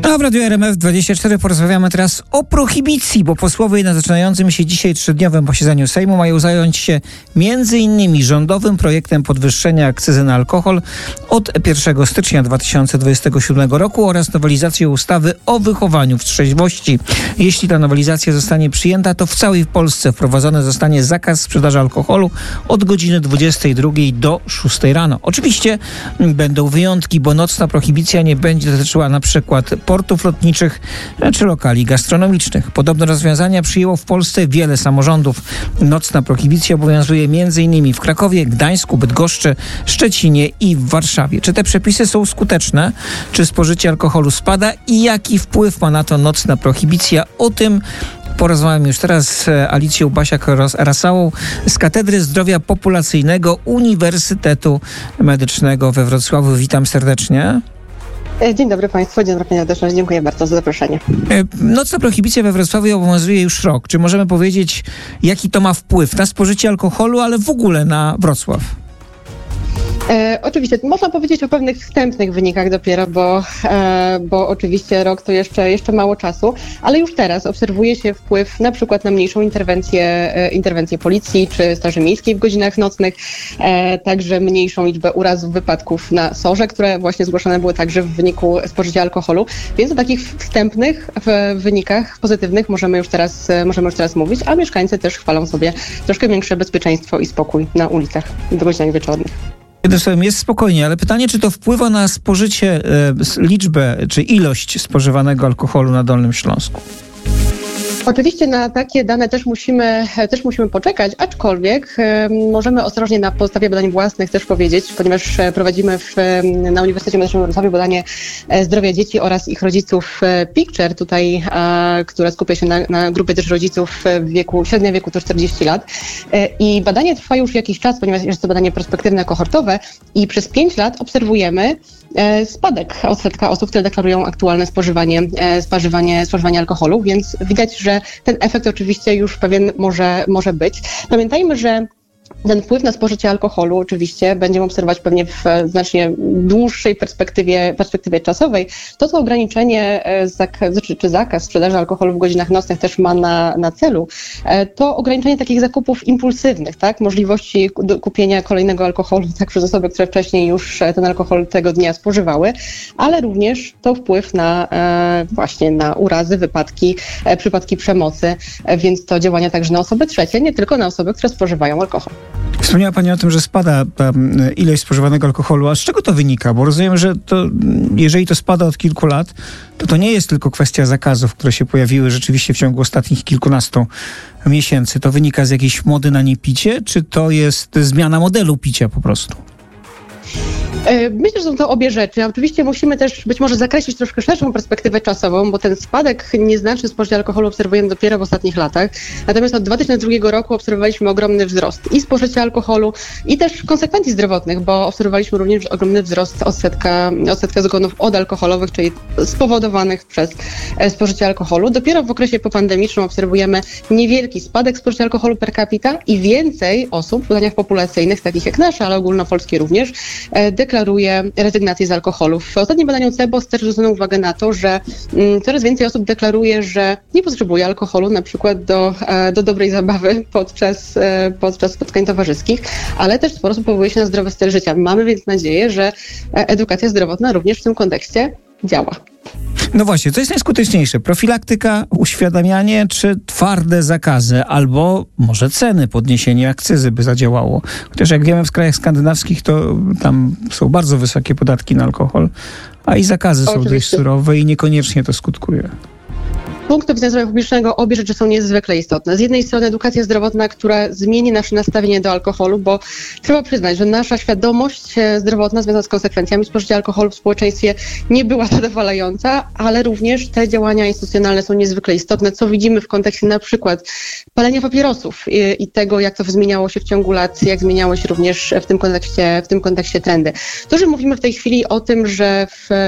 A w Radiu RMF24 porozmawiamy teraz o prohibicji, bo posłowie na zaczynającym się dzisiaj 3-dniowym posiedzeniu Sejmu mają zająć się m.in. rządowym projektem podwyższenia akcyzy na alkohol od 1 stycznia 2027 roku oraz nowelizacją ustawy o wychowaniu w trzeźwości. Jeśli ta nowelizacja zostanie przyjęta, to w całej Polsce wprowadzony zostanie zakaz sprzedaży alkoholu od godziny 22 do 6 rano. Oczywiście będą wyjątki, bo nocna prohibicja nie będzie dotyczyła na przykład portów lotniczych czy lokali gastronomicznych. Podobne rozwiązania przyjęło w Polsce wiele samorządów. Nocna prohibicja obowiązuje m.in. w Krakowie, Gdańsku, Bydgoszczy, Szczecinie i w Warszawie. Czy te przepisy są skuteczne? Czy spożycie alkoholu spada? I jaki wpływ ma na to nocna prohibicja? O tym porozmawiam już teraz z Alicją Basiak-Rasałą z Katedry Zdrowia Populacyjnego Uniwersytetu Medycznego we Wrocławiu. Witam serdecznie. Dzień dobry Państwu, dzień dobry Panie Redaktorze, dziękuję bardzo za zaproszenie. Nocna prohibicja we Wrocławiu obowiązuje już rok. Czy możemy powiedzieć, jaki to ma wpływ na spożycie alkoholu, ale w ogóle na Wrocław? Oczywiście, można powiedzieć o pewnych wstępnych wynikach dopiero, bo oczywiście rok to jeszcze mało czasu, ale już teraz obserwuje się wpływ na przykład na mniejszą interwencję policji czy Straży Miejskiej w godzinach nocnych, także mniejszą liczbę urazów, wypadków na SOR-ze, które właśnie zgłaszane były także w wyniku spożycia alkoholu, więc o takich wstępnych wynikach pozytywnych możemy już teraz mówić, a mieszkańcy też chwalą sobie troszkę większe bezpieczeństwo i spokój na ulicach w godzinach wieczornych. Jednym słowem, jest spokojnie, ale pytanie, czy to wpływa na spożycie, liczbę czy ilość spożywanego alkoholu na Dolnym Śląsku? Oczywiście na takie dane też musimy poczekać, aczkolwiek możemy ostrożnie na podstawie badań własnych też powiedzieć, ponieważ prowadzimy na Uniwersytecie Medycznym w Wrocławiu badanie zdrowia dzieci oraz ich rodziców PICTURE, tutaj, które skupia się na grupie też rodziców średnia wieku to 40 lat. I badanie trwa już jakiś czas, ponieważ jest to badanie prospektywne, kohortowe i przez 5 lat obserwujemy spadek odsetka osób, które deklarują aktualne spożywanie alkoholu, więc widać, że ten efekt oczywiście już pewien może być. Pamiętajmy, że ten wpływ na spożycie alkoholu oczywiście będziemy obserwować pewnie w znacznie dłuższej perspektywie czasowej. To, co ograniczenie czy zakaz sprzedaży alkoholu w godzinach nocnych też ma na celu, to ograniczenie takich zakupów impulsywnych, tak? Możliwości kupienia kolejnego alkoholu tak przez osoby, które wcześniej już ten alkohol tego dnia spożywały, ale również to wpływ właśnie na urazy, wypadki, przypadki przemocy, więc to działania także na osoby trzecie, nie tylko na osoby, które spożywają alkohol. Wspomniała Pani o tym, że spada ta ilość spożywanego alkoholu. A z czego to wynika? Bo rozumiem, że jeżeli to spada od kilku lat, to nie jest tylko kwestia zakazów, które się pojawiły rzeczywiście w ciągu ostatnich kilkunastu miesięcy. To wynika z jakiejś mody na niepicie, czy to jest zmiana modelu picia po prostu? Myślę, że są to obie rzeczy. Oczywiście musimy też być może zakreślić troszkę szerszą perspektywę czasową, bo ten spadek nieznaczny spożycia alkoholu obserwujemy dopiero w ostatnich latach. Natomiast od 2002 roku obserwowaliśmy ogromny wzrost i spożycia alkoholu, i też konsekwencji zdrowotnych, bo obserwowaliśmy również ogromny wzrost odsetka zgonów odalkoholowych, czyli spowodowanych przez spożycie alkoholu. Dopiero w okresie popandemicznym obserwujemy niewielki spadek spożycia alkoholu per capita i więcej osób w badaniach populacyjnych, takich jak nasze, ale ogólnopolskie również, deklaruje rezygnację z alkoholu. W ostatnim badaniu CEBOS też zwrócono uwagę na to, że coraz więcej osób deklaruje, że nie potrzebuje alkoholu na przykład do dobrej zabawy podczas spotkań towarzyskich, ale też sporo osób powołuje się na zdrowy styl życia. Mamy więc nadzieję, że edukacja zdrowotna również w tym kontekście działa. No właśnie, co jest najskuteczniejsze? Profilaktyka, uświadamianie czy twarde zakazy? Albo może ceny, podniesienie akcyzy by zadziałało? Chociaż jak wiemy, w krajach skandynawskich to tam są bardzo wysokie podatki na alkohol, a i zakazy są dość surowe i niekoniecznie to skutkuje. Z punktu widzenia zdrowia publicznego obie rzeczy są niezwykle istotne. Z jednej strony edukacja zdrowotna, która zmieni nasze nastawienie do alkoholu, bo trzeba przyznać, że nasza świadomość zdrowotna związana z konsekwencjami spożycia alkoholu w społeczeństwie nie była zadowalająca, ale również te działania instytucjonalne są niezwykle istotne, co widzimy w kontekście na przykład palenia papierosów i tego, jak to zmieniało się w ciągu lat, jak zmieniało się również w tym kontekście trendy. To, że mówimy w tej chwili o tym, że